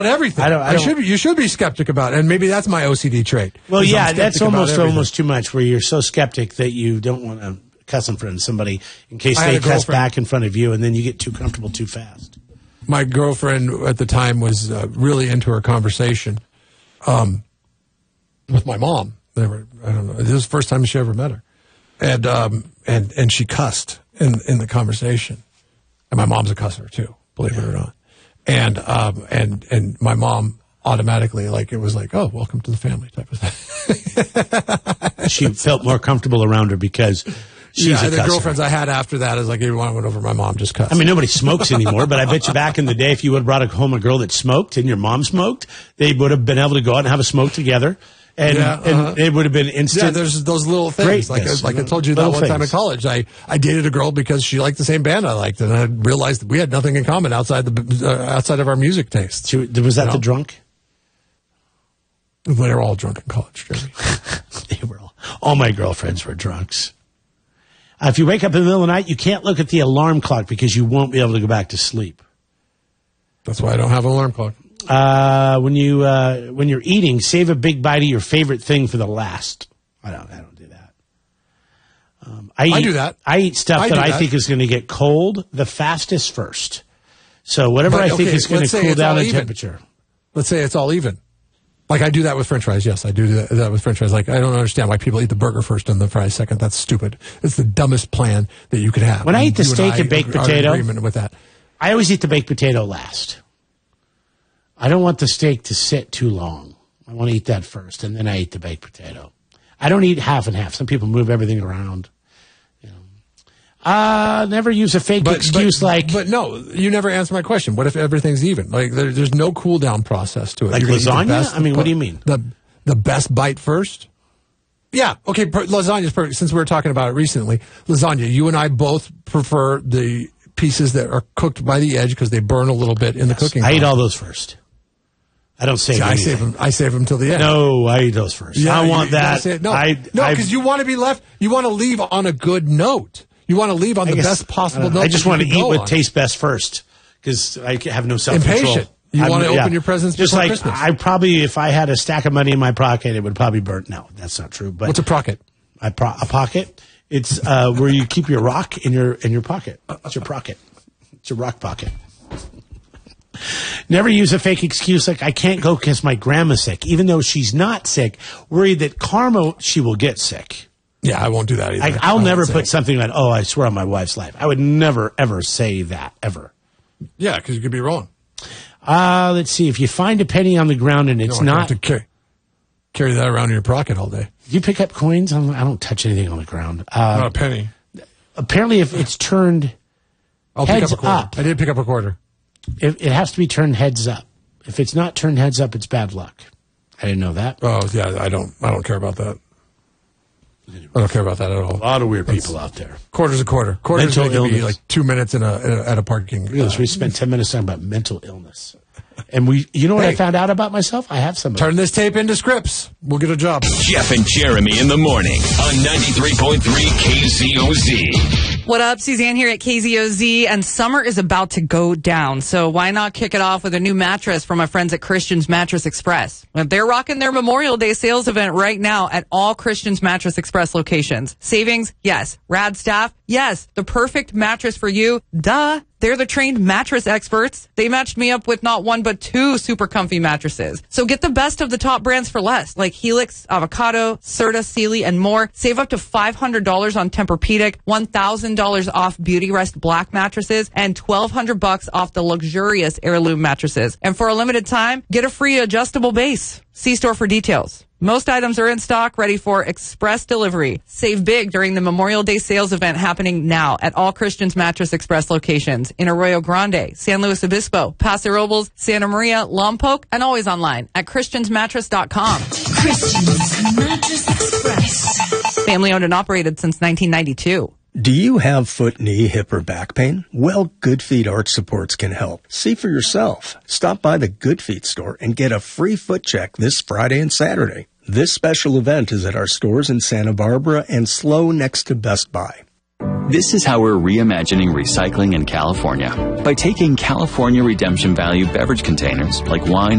everything. You should be skeptic about it, and maybe that's my OCD trait. Well, yeah, that's almost too much, where you're so skeptic that you don't want to cuss in front of somebody in case they cuss back in front of you, and then you get too comfortable too fast. My girlfriend at the time was really into her conversation with my mom. I don't know. This was the first time she ever met her, and she cussed in the conversation. And my mom's a cusser too, believe it or not. And my mom automatically, like, it was like, oh, welcome to the family type of thing. She felt more comfortable around her because she's a the cusser. girlfriends I had after that is like, everyone went over, my mom just cussed. I mean, nobody smokes anymore, but I bet you back in the day, if you would have brought home a girl that smoked and your mom smoked, they would have been able to go out and have a smoke together. And it would have been instant. Yeah, there's those little things. Like I told you that one time in college, I dated a girl because she liked the same band I liked, and I realized that we had nothing in common outside of our music tastes. Was that the drunk? They were all drunk in college, Jeremy. They were all my girlfriends were drunks. If you wake up in the middle of the night, you can't look at the alarm clock because you won't be able to go back to sleep. That's why I don't have an alarm clock. When you're eating, save a big bite of your favorite thing for the last. I don't do that. I do that. I eat stuff that I think is going to get cold the fastest first. So whatever I think is going to cool down in temperature. Let's say it's all even. Like, I do that with French fries. Yes, I do that with French fries. Like, I don't understand why people eat the burger first and the fries second. That's stupid. It's the dumbest plan that you could have. When I eat the steak and baked potato, with that. I always eat the baked potato last. I don't want the steak to sit too long. I want to eat that first, and then I eat the baked potato. I don't eat half and half. Some people move everything around. Never use a fake excuse like... But no, you never answer my question. What if everything's even? Like, there's no cool down process to it. Like lasagna? I mean, what do you mean? The best bite first? Yeah, okay, lasagna's perfect. Since we were talking about it recently, lasagna, you and I both prefer the pieces that are cooked by the edge because they burn a little bit in the cooking. I eat all those first. I don't save anything. I save them till the end. No, I eat those first. Yeah, I want that. No, because you want to be left. You want to leave on a good note. You want to leave on the best possible note. I just want to eat what tastes best first because I have no self-control. Impatient. You want to open your presents just before like Christmas. I probably, if I had a stack of money in my pocket, it would probably burn. No, that's not true. But what's a pocket? A pocket? It's where you keep your rock in your pocket. It's your pocket. It's your rock pocket. Never use a fake excuse like I can't go because my grandma's sick, even though she's not sick. Worried that karma she will get sick. Yeah, I won't do that either. I'll never put something like, oh, I swear on my wife's life. I would never, ever say that, ever. Yeah, because you could be wrong. Let's see. If you find a penny on the ground and it's not... You have to carry that around in your pocket all day. Do you pick up coins? I don't touch anything on the ground. Not a penny. Apparently, if it's turned heads up... I did pick up a quarter. It has to be turned heads up. If it's not turned heads up, it's bad luck. I didn't know that. Oh, yeah, I don't care about that. I don't care about that at all. A lot of weird people out there. Quarter's a quarter. Quarter's going to be like 2 minutes at a parking. We spent 10 minutes talking about mental illness. And you know what I found out about myself? I have some. Turn this tape into scripts. We'll get a job. Jeff and Jeremy in the morning on 93.3 KZOZ. What up? Suzanne here at KZOZ, and summer is about to go down. So why not kick it off with a new mattress from my friends at Christian's Mattress Express? They're rocking their Memorial Day sales event right now at all Christian's Mattress Express locations. Savings? Yes. Rad staff? Yes. The perfect mattress for you? Duh. They're the trained mattress experts. They matched me up with not one, but two super comfy mattresses. So get the best of the top brands for less, like Helix, Avocado, Serta, Sealy, and more. Save up to $500 on Tempur-Pedic, $1,000 off Beauty Rest Black mattresses, and $1,200 off the luxurious Heirloom mattresses. And for a limited time, get a free adjustable base. See store for details. Most items are in stock, ready for express delivery. Save big during the Memorial Day sales event happening now at all Christian's Mattress Express locations in Arroyo Grande, San Luis Obispo, Paso Robles, Santa Maria, Lompoc, and always online at christiansmattress.com. Christian's Mattress Express. Family owned and operated since 1992. Do you have foot, knee, hip, or back pain? Well, Good Feet Arch Supports can help. See for yourself. Stop by the Good Feet store and get a free foot check this Friday and Saturday. This special event is at our stores in Santa Barbara and SLO next to Best Buy. This is how we're reimagining recycling in California by taking California redemption value beverage containers like wine